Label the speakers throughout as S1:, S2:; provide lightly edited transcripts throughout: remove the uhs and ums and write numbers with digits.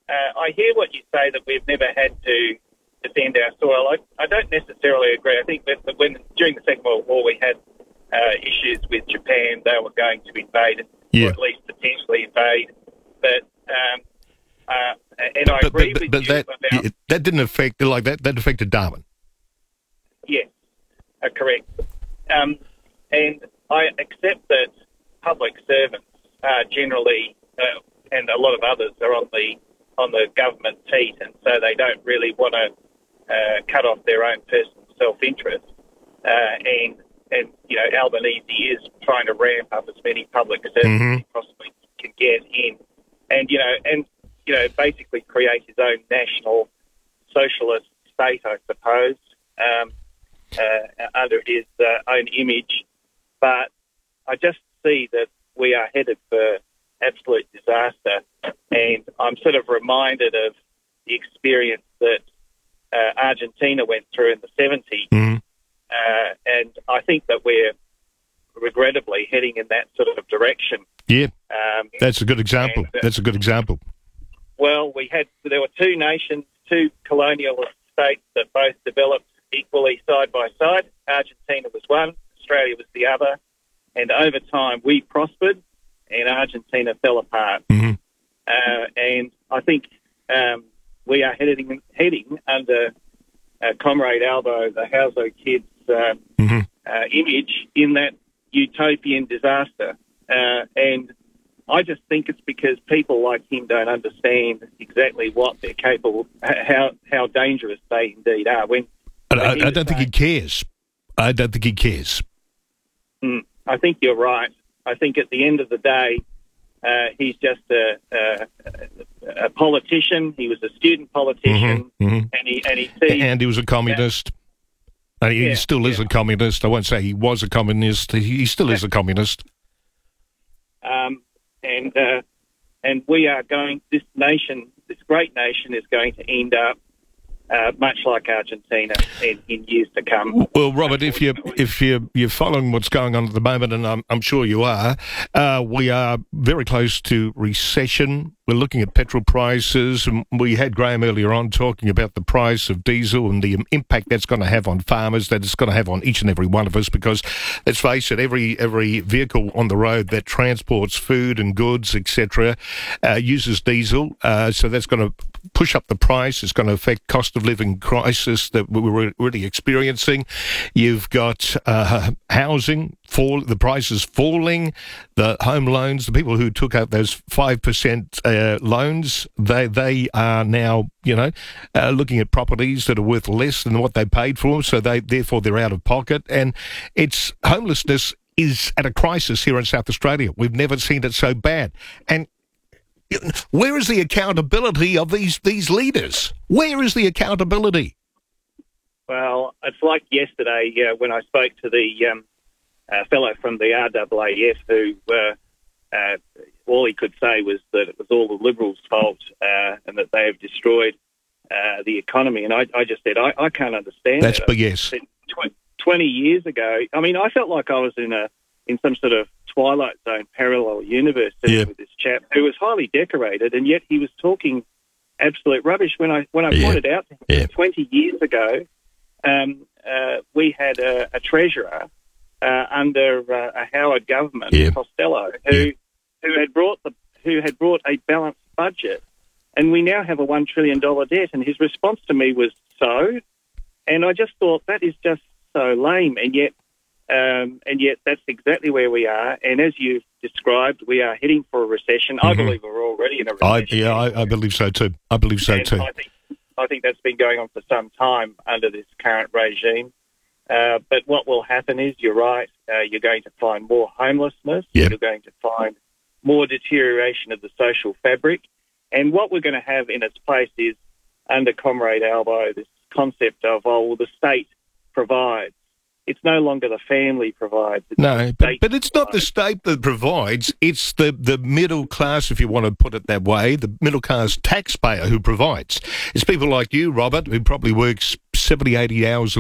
S1: I hear what you say, that we've never had to defend our soil. I don't necessarily agree. I think that during the Second World War we had issues with Japan. They were going to invade, or at least potentially invade. But and I agree with you about
S2: that didn't affect that affected Darwin.
S1: Yes, correct. And I accept that public servants are generally, and a lot of others are on the government teat, and so they don't really want to cut off their own personal self-interest. And Albanese is trying to ramp up as many public servants as he possibly can get in, and basically create his own national socialist state, I suppose, under his own image. But I just see that we are headed for absolute disaster, and I'm sort of reminded of the experience that Argentina went through in the 70s, and I think that we're regrettably heading in that sort of direction. Yeah,
S2: that's a good example. That's a good example.
S1: Well, there were two nations, two colonial states that both developed equally side by side. Argentina was one, Australia was the other, and over time we prospered and Argentina fell apart. And I think we are heading under Comrade Albo, the Houso Kids image, in that utopian disaster. And I just think it's because people like him don't understand exactly what they're capable, how dangerous they indeed are.
S2: I don't think he cares. I don't think he cares.
S1: I think you're right. I think at the end of the day, he's just a politician. He was a student politician, and he was
S2: a communist. He still is a communist. I won't say he was a communist. He still is a communist.
S1: And we are going. This great nation, is going to end up much like Argentina in years to come.
S2: Well, Robert, if you're following what's going on at the moment, and I'm sure you are, we are very close to recession. We're looking at petrol prices, and we had Graham earlier on talking about the price of diesel and the impact that's going to have on farmers, that it's going to have on each and every one of us, because, let's face it, every vehicle on the road that transports food and goods, etc., uses diesel, so that's going to push up the price. It's going to affect cost of living crisis that we're really experiencing. You've got housing, the prices falling, the home loans, the people who took out those 5% loans, they are now, looking at properties that are worth less than what they paid for, so therefore they're out of pocket. And homelessness is at a crisis here in South Australia. We've never seen it so bad. And where is the accountability of these leaders? Where is the accountability?
S1: Well, it's like yesterday when I spoke to the fellow from the RAAF who all he could say was that it was all the Liberals' fault and that they have destroyed the economy. And I just said, I can't understand
S2: that. That's BS.
S1: 20 years ago, I mean, I felt like I was in some sort of Twilight Zone parallel universe with this chap who was highly decorated, and yet he was talking absolute rubbish. When I pointed out to him 20 years ago, we had a treasurer under a Howard government, Costello, who had brought a balanced budget, and we now have a $1 trillion debt. And his response to me was and I just thought, that is just so lame, and yet that's exactly where we are. And as you've described, we are heading for a recession. I believe we're already in a recession.
S2: I believe so too. I
S1: think that's been going on for some time under this current regime. But what will happen is, you're right, you're going to find more homelessness. You're going to find more deterioration of the social fabric. And what we're going to have in its place is, under Comrade Albo, this concept of, the state provides. It's no longer the family provides.
S2: But it's not the state that provides. It's the middle class, if you want to put it that way, the middle class taxpayer who provides. It's people like you, Robert, who probably works 70, 80 hours a week,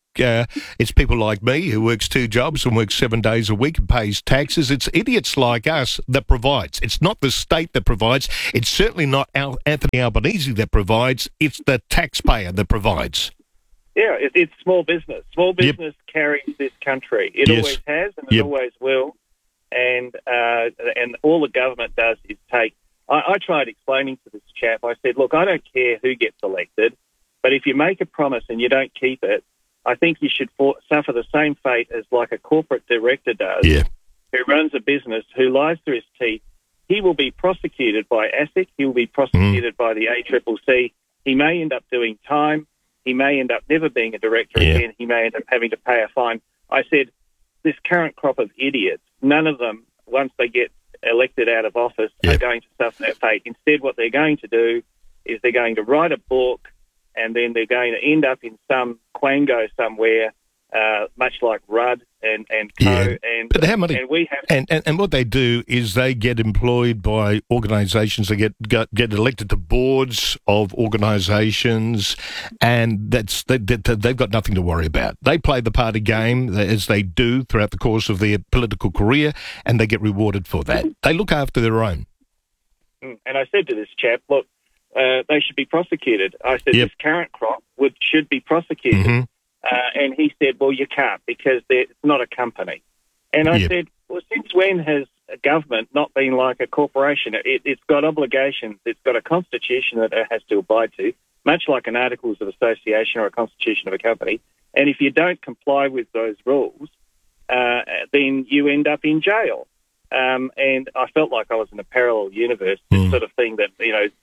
S2: it's people like me who works 2 jobs and works 7 days a week and pays taxes. It's idiots like us that provides. It's not the state that provides. It's certainly not Anthony Albanese that provides. It's the taxpayer that provides.
S1: Yeah, it's small business. Small business carries this country. It always has, and it always will. And all the government does is take. I tried explaining to this chap. I said, "Look, I don't care who gets elected, but if you make a promise and you don't keep it, I think you should suffer the same fate as like a corporate director does, who runs a business, who lies through his teeth. He will be prosecuted by ASIC. He will be prosecuted by the ACCC. He may end up doing time. He may end up never being a director again. He may end up having to pay a fine." I said, this current crop of idiots, none of them, once they get elected out of office, are going to suffer that fate. Instead, what they're going to do is they're going to write a book, and then they're going to end up in some quango somewhere, much like Rudd and Co.
S2: But how many?
S1: And we have
S2: and what they do is they get employed by organisations. They get elected to boards of organisations, and they've got nothing to worry about. They play the party game as they do throughout the course of their political career, and they get rewarded for that. They look after their own.
S1: And I said to this chap, look, they should be prosecuted. I said, this current crop should be prosecuted. Mm-hmm. And he said, well, you can't because it's not a company. And I said, well, since when has a government not been like a corporation? It's got obligations. It's got a constitution that it has to abide to, much like an Articles of Association or a constitution of a company. And if you don't comply with those rules, then you end up in jail. And I felt like I was in a parallel universe, this sort of thing that,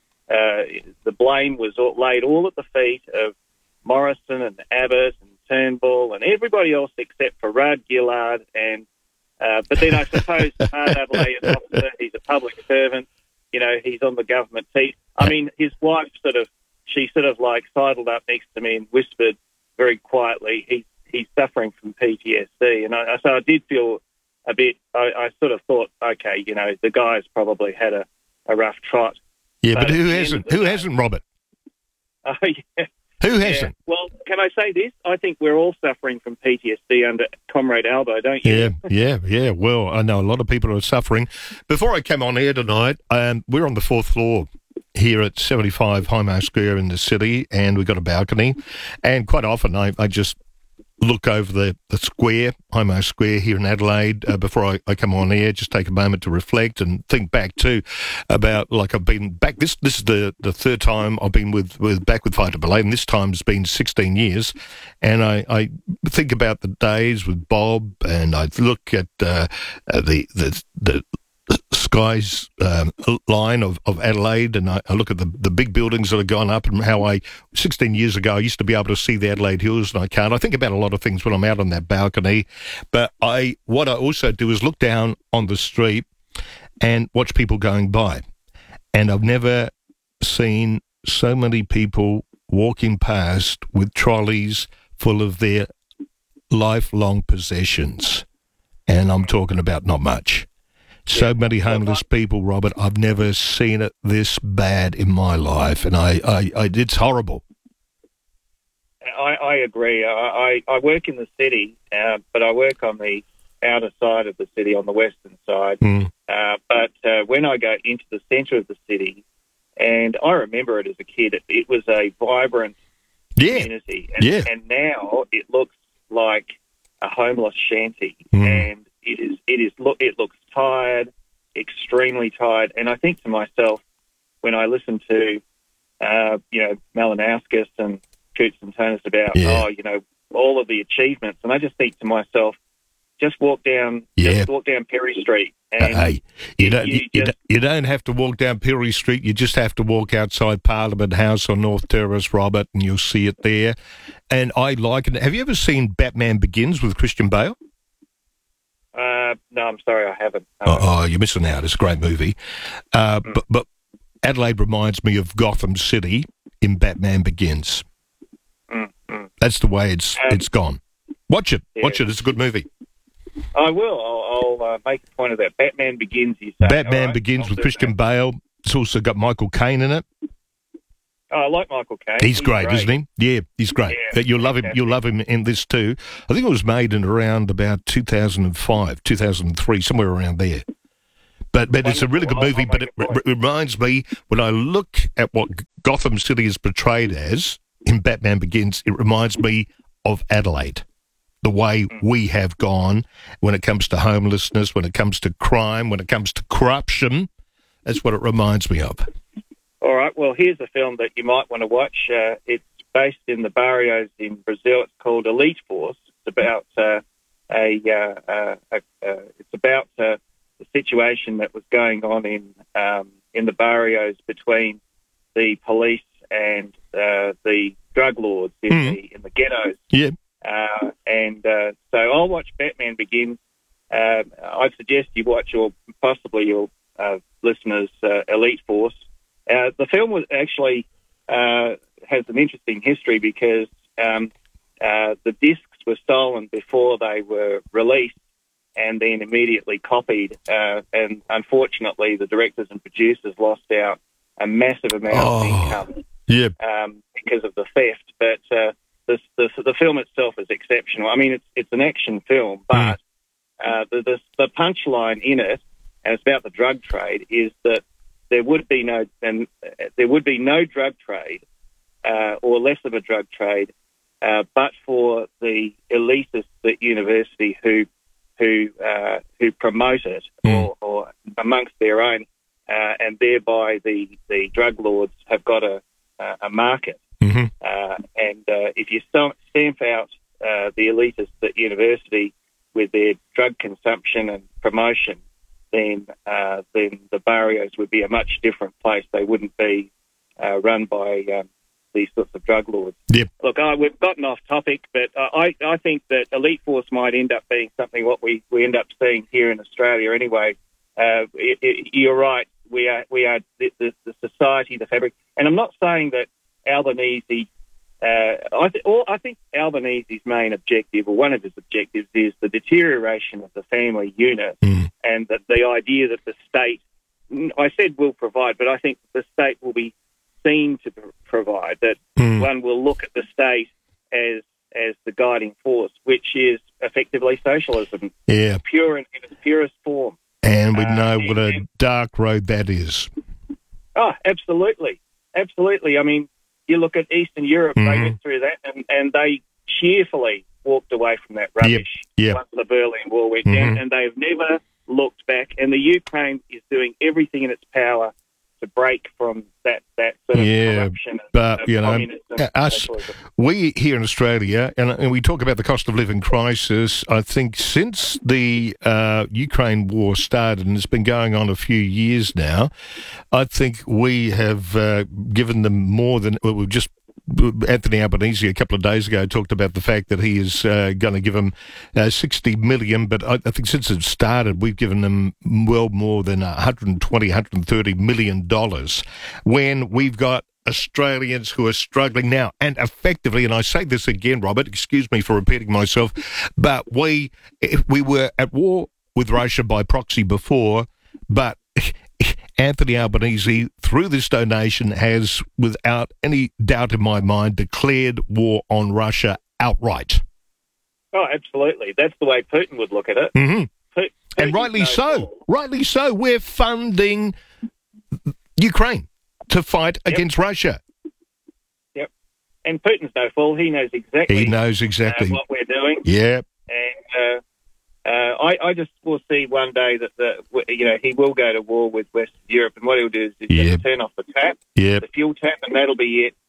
S1: the blame was laid all at the feet of Morrison and Abbott and Turnbull and everybody else except for Rudd Gillard. And but then I suppose Hard Adelaide officer, he's a public servant, he's on the government seat. I mean, his wife she like sidled up next to me and whispered very quietly, he's suffering from PTSD. And so I did feel a bit, I sort of thought, okay, the guy's probably had a rough trot.
S2: Yeah, but who hasn't? Who hasn't, Robert?
S1: Oh, yeah.
S2: Who hasn't?
S1: Well, can I say this? I think we're all suffering from PTSD under Comrade Albo, don't you?
S2: Yeah. Well, I know a lot of people are suffering. Before I came on air tonight, we're on the 4th floor here at 75 Highmarsh Square in the city, and we've got a balcony. And quite often I just look over the square, Highmarsh Square here in Adelaide, before I come on air, just take a moment to reflect and think back too about, like, I've been back, this is the third time I've been back with Fight to Belay, and this time's been 16 years, and I think about the days with Bob, and I look at the skies line of Adelaide, and I look at the big buildings that have gone up, and how 16 years ago I used to be able to see the Adelaide Hills, and I can't. I think about a lot of things when I'm out on that balcony, but what I also do is look down on the street and watch people going by, and I've never seen so many people walking past with trolleys full of their lifelong possessions, and I'm talking about not much. So many homeless people, Robert. I've never seen it this bad in my life, and it's horrible.
S1: I agree. I work in the city, but I work on the outer side of the city, on the western side. But when I go into the centre of the city, and I remember it as a kid, it was a vibrant community, and now it looks like a homeless shanty, and it looks tired, extremely tired. And I think to myself, when I listen to, Malinowskis and Coots and Toners about, all of the achievements, and I just think to myself, just walk down Perry Street. And
S2: hey, you don't have to walk down Perry Street. You just have to walk outside Parliament House on North Terrace, Robert, and you'll see it there. And I like it. Have you ever seen Batman Begins with Christian Bale?
S1: No, I'm sorry, I haven't.
S2: Oh, you're missing out. It's a great movie. But Adelaide reminds me of Gotham City in Batman Begins. That's the way it's gone. Watch it. Yeah. Watch it. It's a good movie.
S1: I will. I'll make a point of that. Batman Begins, you say.
S2: Batman Begins with Christian Bale. It's also got Michael Caine in it.
S1: Oh, I like Michael Caine.
S2: He's great, isn't he? Yeah, he's great.
S1: Yeah,
S2: You'll love him. You'll love him in this too. I think it was made in around about 2005, 2003, somewhere around there. But it's a really good movie. But it reminds me, when I look at what Gotham City is portrayed as in Batman Begins, it reminds me of Adelaide. The way we have gone when it comes to homelessness, when it comes to crime, when it comes to corruption. That's what it reminds me of.
S1: All right, well, here's a film that you might want to watch. It's based in the barrios in Brazil. It's called Elite Force. It's about the situation that was going on in the barrios between the police and the drug lords in the ghettos.
S2: Yeah.
S1: So I'll watch Batman Begins. I'd suggest you watch, or possibly your listeners, Elite Force. The film was actually has an interesting history because the discs were stolen before they were released and then immediately copied. And unfortunately, the directors and producers lost out a massive amount of income because of the theft. But the film itself is exceptional. I mean, it's an action film, but the punchline in it, and it's about the drug trade, is that there would be no drug trade or less of a drug trade, but for the elitists at university who promote it or amongst their own, and thereby the drug lords have got a market. And if you stamp out the elitists at university with their drug consumption and promotion, then the barrios would be a much different place. They wouldn't be run by these sorts of drug lords.
S2: Yep.
S1: Look, we've gotten off topic, but I think that Elite Force might end up being something what we end up seeing here in Australia anyway. You're right. We are the society, the fabric. And I'm not saying that Albanese. I think Albanese's main objective, or one of his objectives, is the deterioration of the family unit, and that the idea that the state, I said will provide, but I think the state will be seen to provide, that one will look at the state as the guiding force, which is effectively socialism, pure in its purest form.
S2: And we know what a dark road that is.
S1: Oh, absolutely. Absolutely. I mean, you look at Eastern Europe, they went through that, and they cheerfully walked away from that rubbish once the Berlin Wall went down, and they've never looked back. And the Ukraine is doing everything in its power to break from that sort of corruption.
S2: But, we here in Australia, and we talk about the cost of living crisis, I think since the Ukraine war started, and it's been going on a few years now, I think we have given them more than, we've just, Anthony Albanese a couple of days ago talked about the fact that he is going to give them 60 million, but I think since it started, we've given them well more than 120, 130 million dollars, when we've got Australians who are struggling now, and effectively, and I say this again, Robert, excuse me for repeating myself, but we were at war with Russia by proxy before, but Anthony Albanese, through this donation, has, without any doubt in my mind, declared war on Russia outright.
S1: Oh, absolutely. That's the way Putin would look at it.
S2: And rightly so. Rightly so. We're funding Ukraine to fight against Russia.
S1: Yep. And Putin's no fool. He knows exactly. What we're doing.
S2: Yep.
S1: And I just foresee one day that he will go to war with Western Europe, and what he'll do is he'll turn off the tap, the fuel tap, and that'll be it.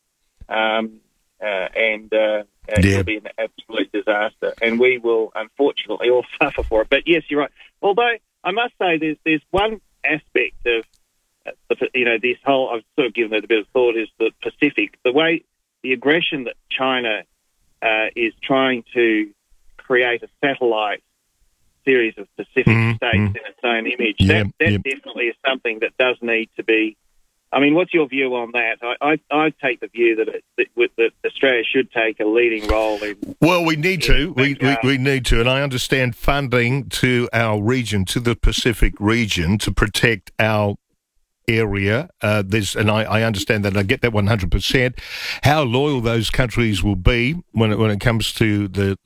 S1: It'll be an absolute disaster, and we will unfortunately all suffer for it. But yes, you're right. Although I must say, there's one aspect of this whole, I've sort of given it a bit of thought, is the Pacific, the way the aggression that China is trying to create a satellite series of Pacific states in its own image. That definitely is something that does need to be. I mean, what's your view on that? I take the view that Australia should take a leading role in.
S2: Well, we need to. We need to, and I understand funding to our region, to the Pacific region, to protect our area. And I understand that. I get that 100%. How loyal those countries will be when it comes to the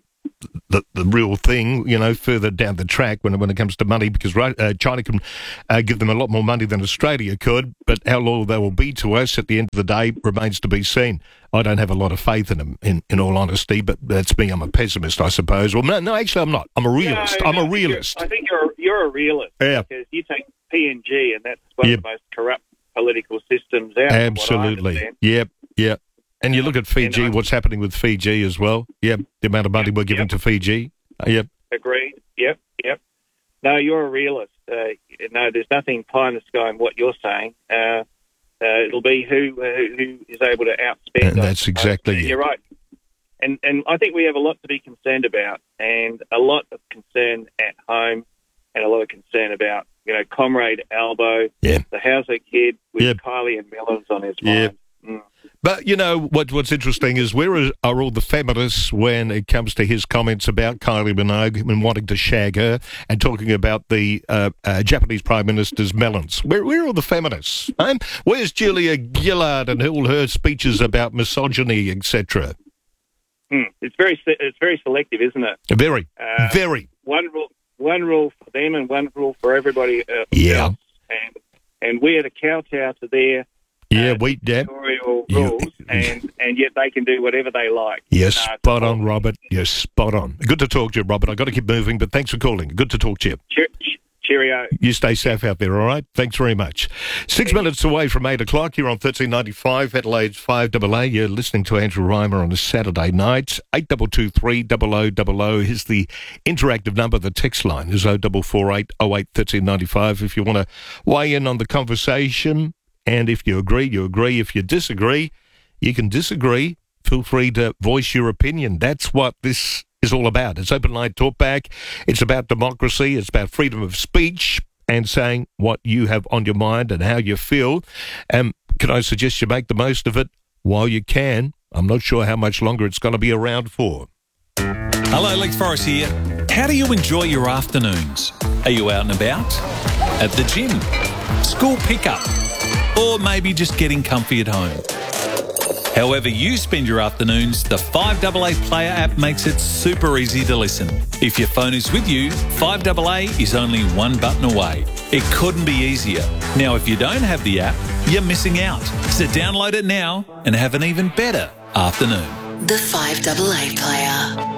S2: real thing, further down the track when it comes to money, because China can give them a lot more money than Australia could, but how loyal they will be to us at the end of the day remains to be seen. I don't have a lot of faith in them, in all honesty, but that's me. I'm a pessimist, I suppose. Well, no, actually, I'm not. I'm a realist. I'm a realist.
S1: I think you're a realist.
S2: Yeah.
S1: Because you take PNG, and that's one of the most corrupt political systems out there.
S2: Absolutely. Yep. And you look at Fiji, what's happening with Fiji as well. Yep, the amount of money we're giving to Fiji. Yep.
S1: Agreed. Yep. No, you're a realist. No, there's nothing pie in the sky in what you're saying. It'll be who is able to outspend.
S2: And that's exactly it.
S1: You're right. And I think we have a lot to be concerned about, and a lot of concern at home, and a lot of concern about, Comrade Albo, the Hauser kid with Kylie and Mellons on his mind.
S2: But, what's interesting is where are all the feminists when it comes to his comments about Kylie Minogue and wanting to shag her and talking about the Japanese Prime Minister's melons? Where are all the feminists? Where's Julia Gillard and all her speeches about misogyny, etc.?
S1: It's very selective, isn't it?
S2: Very.
S1: One rule for them and one rule for everybody else. And we are to kowtow to their editorial rules, and yet they can do whatever they like.
S2: Yes, spot on, Robert. Yes, spot on. Good to talk to you, Robert. I've got to keep moving, but thanks for calling. Good to talk to you.
S1: Cheerio.
S2: You stay safe out there, all right? Thanks very much. 6 minutes away from 8 o'clock here on 1395, Adelaide's 5AA. You're listening to Andrew Reimer on a Saturday night. 8223 0000 is the interactive number. The text line is 0448 08 1395 if you want to weigh in on the conversation. And if you agree, you agree. If you disagree, you can disagree. Feel free to voice your opinion. That's what this is all about. It's open line talkback. It's about democracy. It's about freedom of speech and saying what you have on your mind and how you feel. Can I suggest you make the most of it while you can? I'm not sure how much longer it's going to be around for.
S3: Hello, Lex Forrest here. How do you enjoy your afternoons? Are you out and about? At the gym? School pickup? Or maybe just getting comfy at home? However you spend your afternoons, the 5AA Player app makes it super easy to listen. If your phone is with you, 5AA is only one button away. It couldn't be easier. Now, if you don't have the app, you're missing out. So download it now and have an even better afternoon.
S4: The 5AA Player.